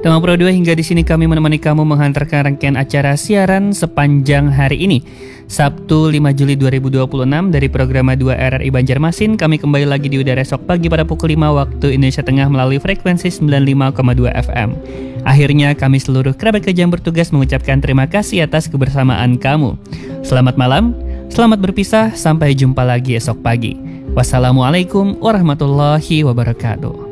Tama Pro 2 hingga di sini kami menemani kamu menghantarkan rangkaian acara siaran sepanjang hari ini. Sabtu 5 Juli 2026 dari Programa 2 RRI Banjarmasin. Kami kembali lagi di udara esok pagi pada pukul 5 waktu Indonesia Tengah melalui frekuensi 95,2 FM. Akhirnya kami seluruh kerabat kerja yang bertugas mengucapkan terima kasih atas kebersamaan kamu. Selamat malam, selamat berpisah, sampai jumpa lagi esok pagi. Wassalamualaikum warahmatullahi wabarakatuh.